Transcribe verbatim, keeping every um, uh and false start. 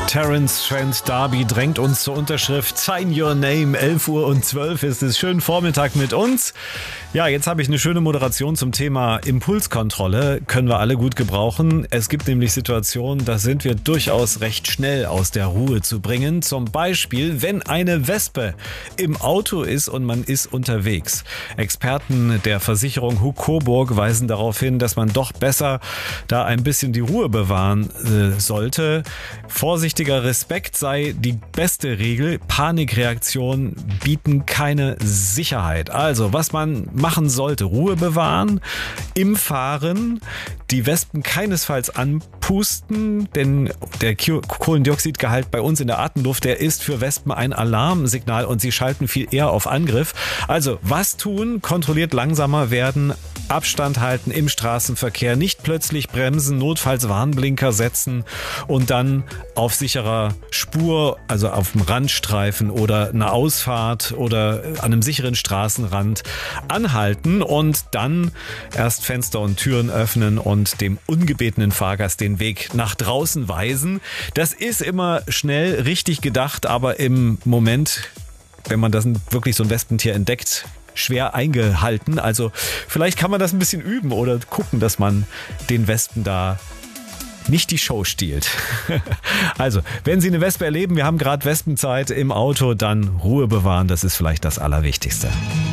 Terence Trent D'Arby drängt uns zur Unterschrift Sign Your Name. elf Uhr und zwölf ist es. Schönen Vormittag mit uns. Ja, jetzt habe ich eine schöne Moderation zum Thema Impulskontrolle. Können wir alle gut gebrauchen. Es gibt nämlich Situationen, da sind wir durchaus recht schnell aus der Ruhe zu bringen. Zum Beispiel, wenn eine Wespe im Auto ist und man ist unterwegs. Experten der Versicherung Huck Coburg weisen darauf hin, dass man doch besser da ein bisschen die Ruhe bewahren äh, sollte. Vorsichtiger Respekt sei die beste Regel. Panikreaktionen bieten keine Sicherheit. Also, was man machen sollte: Ruhe bewahren, im Fahren, die Wespen keinesfalls anpusten, denn der Kohlendioxidgehalt bei uns in der Atemluft, der ist für Wespen ein Alarmsignal und sie schalten viel eher auf Angriff. Also, was tun? Kontrolliert langsamer werden, Abstand halten im Straßenverkehr, nicht plötzlich bremsen, notfalls Warnblinker setzen und dann auf sicherer Spur, also auf dem Randstreifen oder einer Ausfahrt oder an einem sicheren Straßenrand anhalten und dann erst Fenster und Türen öffnen und dem ungebetenen Fahrgast den Weg nach draußen weisen. Das ist immer schnell richtig gedacht, aber im Moment, wenn man das wirklich so ein Wespentier entdeckt, schwer eingehalten. Also vielleicht kann man das ein bisschen üben oder gucken, dass man den Wespen da nicht die Show stiehlt. Also, wenn Sie eine Wespe erleben, wir haben gerade Wespenzeit im Auto, dann Ruhe bewahren, das ist vielleicht das Allerwichtigste.